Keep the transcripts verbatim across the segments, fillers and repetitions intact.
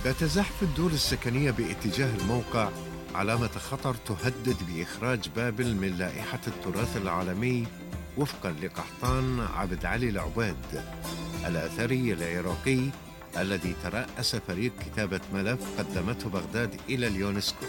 لا تزحف الدور السكنية باتجاه الموقع علامة خطر تهدد بإخراج بابل من لائحة التراث العالمي وفقاً لقحطان عبد علي العبيد الأثري العراقي الذي ترأس فريق كتابة ملف قدمته بغداد إلى اليونسكو.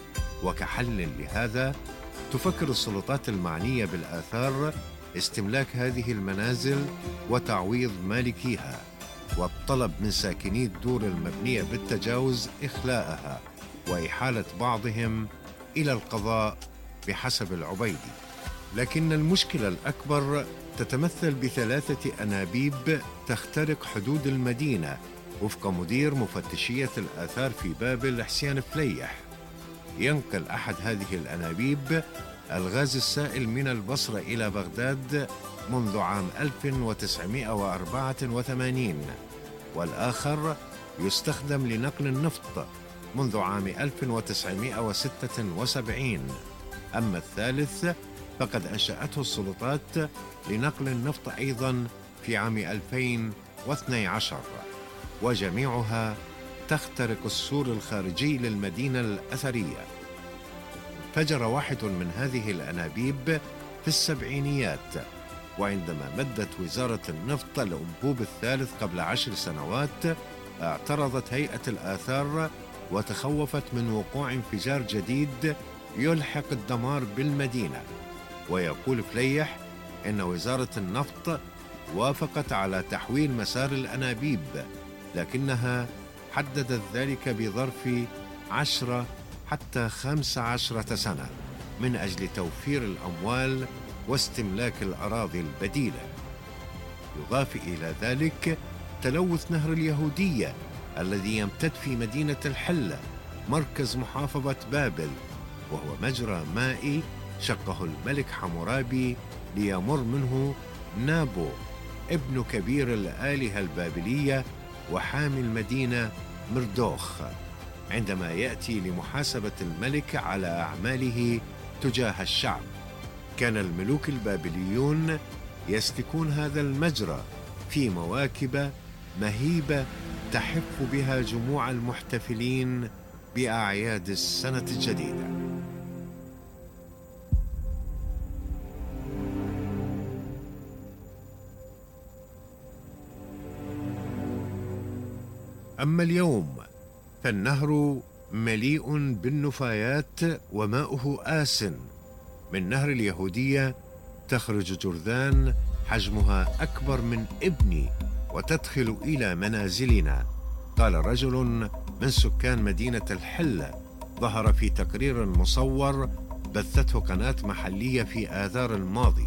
وكحل لهذا تفكر السلطات المعنية بالآثار استملاك هذه المنازل وتعويض مالكيها، والطلب من ساكني الدور المبنية بالتجاوز إخلاءها وإحالة بعضهم إلى القضاء بحسب العبيدي. لكن المشكلة الأكبر تتمثل بثلاثة أنابيب تخترق حدود المدينة وفق مدير مفتشية الآثار في بابل حسين فليح. ينقل أحد هذه الأنابيب الغاز السائل من البصرة إلى بغداد منذ عام ألف وتسعمائة وأربعة وثمانين، والآخر يستخدم لنقل النفط منذ عام ألف وتسعمائة وستة وسبعين، أما الثالث فقد أنشأته السلطات لنقل النفط أيضاً في عام ألفين واثني عشر، وجميعها تخترق السور الخارجي للمدينة الأثرية. انفجر واحد من هذه الأنابيب في السبعينيات، وعندما مدت وزارة النفط الأنبوب الثالث قبل عشر سنوات اعترضت هيئة الآثار وتخوفت من وقوع انفجار جديد يلحق الدمار بالمدينة. ويقول فليح إن وزارة النفط وافقت على تحويل مسار الأنابيب، لكنها حددت ذلك بظرف عشرة حتى خمس عشرة سنة من أجل توفير الأموال واستملاك الأراضي البديلة. يضاف إلى ذلك تلوث نهر اليهودية الذي يمتد في مدينة الحلة مركز محافظة بابل، وهو مجرى مائي شقه الملك حمورابي ليمر منه نابو ابن كبير الآلهة البابلية وحامي المدينة مردوخ عندما يأتي لمحاسبة الملك على أعماله تجاه الشعب. كان الملوك البابليون يسلكون هذا المجرى في مواكب مهيبة تحف بها جموع المحتفلين بأعياد السنة الجديدة. أما اليوم فالنهر مليء بالنفايات وماؤه آسن. من نهر اليهودية تخرج جرذان حجمها أكبر من ابني وتدخل إلى منازلنا، قال رجل من سكان مدينة الحلة ظهر في تقرير مصور بثته قناة محلية في آذار الماضي.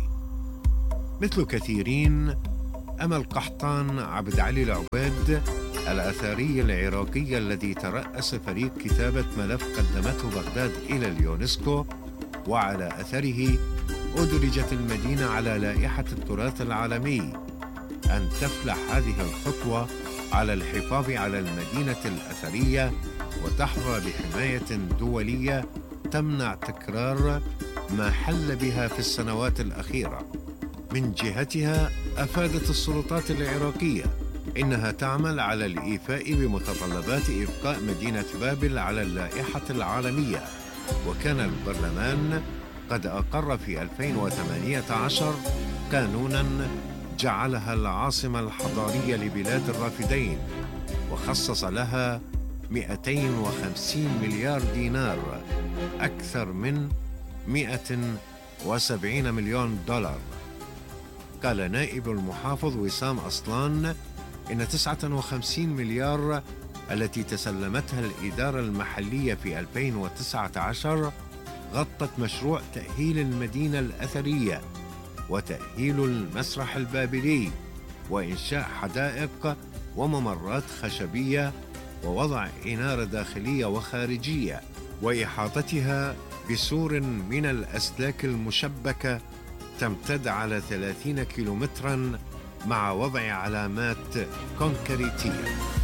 مثل كثيرين، أمل قحطان عبد علي العبيد الأثري العراقي الذي ترأس فريق كتابة ملف قدمته بغداد إلى اليونسكو وعلى أثره أدرجت المدينة على لائحة التراث العالمي، أن تفلح هذه الخطوة على الحفاظ على المدينة الأثرية وتحظى بحماية دولية تمنع تكرار ما حل بها في السنوات الأخيرة. من جهتها أفادت السلطات العراقية إنها تعمل على الإيفاء بمتطلبات إبقاء مدينة بابل على اللائحة العالمية، وكان البرلمان قد أقر في ألفين وثمانية عشر قانوناً جعلها العاصمة الحضارية لبلاد الرافدين، وخصص لها مئتين وخمسين مليار دينار، أكثر من مئة وسبعين مليون دولار. قال نائب المحافظ وسام أصلان إن تسعة وخمسين مليار التي تسلمتها الإدارة المحلية في ألفين وتسعة عشر غطت مشروع تأهيل المدينة الأثرية وتأهيل المسرح البابلي وإنشاء حدائق وممرات خشبية ووضع إنارة داخلية وخارجية وإحاطتها بسور من الأسلاك المشبكة تمتد على ثلاثين كيلومتراً مع وضع علامات كونكريتية.